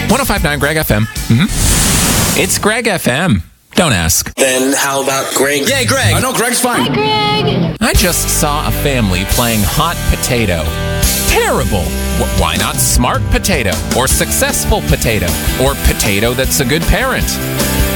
105.9 Greg FM. It's Greg FM. Don't ask. Then how about Greg? Yay, Greg. I know Greg's fine. Hi, Greg. I just saw a family playing hot potato. Terrible. Why not smart potato? Or successful potato? Or potato that's a good parent?